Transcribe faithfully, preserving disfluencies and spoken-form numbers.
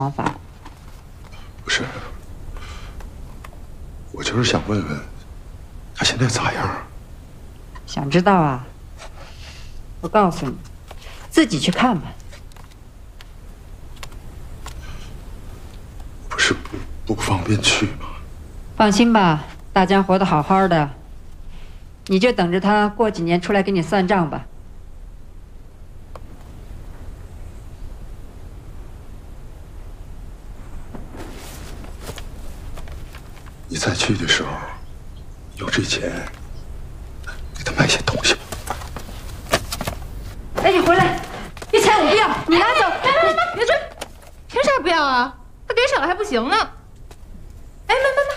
方法。 不是，我就是想问问，他现在咋样？ 想知道啊？我告诉你，自己去看吧。 不是不不方便去吗？ 放心吧，大江活得好好的，你就等着他过几年出来给你算账吧。 你再去的时候，有这钱，给他买些东西吧。 哎，你回来，这钱我不要，你拿走。 妈妈妈，别追，凭啥不要啊？他给少了还不行呢。哎，妈妈妈。